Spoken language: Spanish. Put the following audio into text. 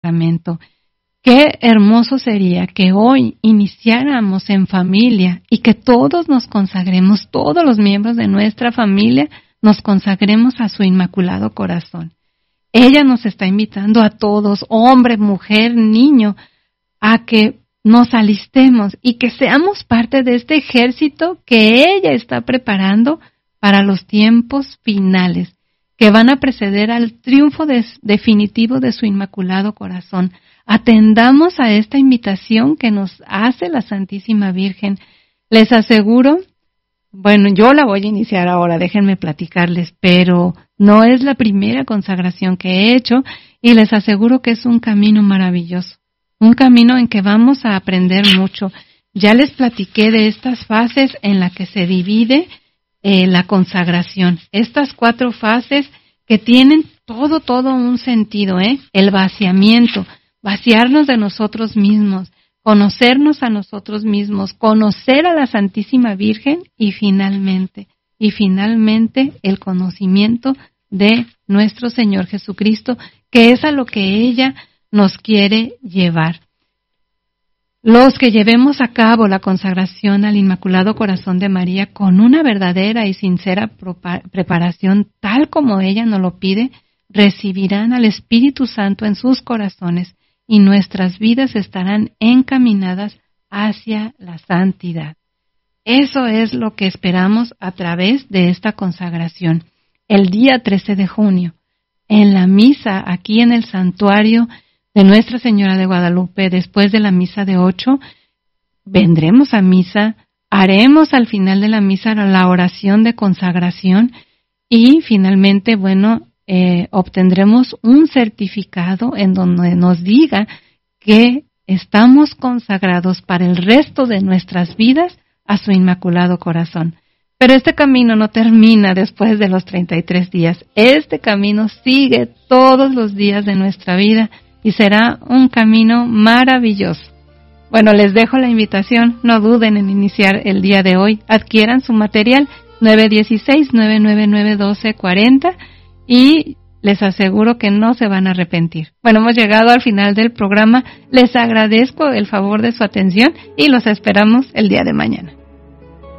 sacramento. Qué hermoso sería que hoy iniciáramos en familia y que todos nos consagremos, todos los miembros de nuestra familia nos consagremos a su Inmaculado Corazón. Ella nos está invitando a todos, hombre, mujer, niño, a que nos alistemos y que seamos parte de este ejército que ella está preparando para los tiempos finales, que van a preceder al triunfo definitivo de su Inmaculado Corazón. Atendamos a esta invitación que nos hace la Santísima Virgen. Les aseguro, bueno, yo la voy a iniciar ahora, déjenme platicarles, pero no es la primera consagración que he hecho y les aseguro que es un camino maravilloso, un camino en que vamos a aprender mucho. Ya les platiqué de estas fases en las que se divide la consagración, estas 4 fases que tienen todo un sentido, el vaciamiento, vaciarnos de nosotros mismos, conocernos a nosotros mismos, conocer a la Santísima Virgen y finalmente el conocimiento de nuestro Señor Jesucristo, que es a lo que ella nos quiere llevar. Los que llevemos a cabo la consagración al Inmaculado Corazón de María con una verdadera y sincera preparación, tal como ella nos lo pide, recibirán al Espíritu Santo en sus corazones y nuestras vidas estarán encaminadas hacia la santidad. Eso es lo que esperamos a través de esta consagración. El día 13 de junio, en la misa aquí en el santuario de Nuestra Señora de Guadalupe, después de la misa de 8, vendremos a misa, haremos al final de la misa la oración de consagración y finalmente, obtendremos un certificado en donde nos diga que estamos consagrados para el resto de nuestras vidas a su Inmaculado Corazón. Pero este camino no termina después de los 33 días. Este camino sigue todos los días de nuestra vida y será un camino maravilloso. Bueno, les dejo la invitación, no duden en iniciar el día de hoy. Adquieran su material 916-999-1240 y les aseguro que no se van a arrepentir. Bueno, hemos llegado al final del programa. Les agradezco el favor de su atención y los esperamos el día de mañana.